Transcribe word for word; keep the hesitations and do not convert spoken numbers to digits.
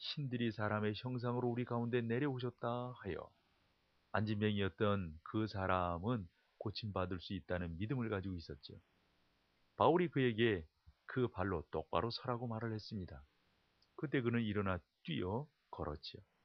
신들이 사람의 형상으로 우리 가운데 내려오셨다 하여 안진병이었던 그 사람은 고침받을 수 있다는 믿음을 가지고 있었죠. 바울이 그에게 그 발로 똑바로 서라고 말을 했습니다. 그때 그는 일어나 뛰어 걸었지요.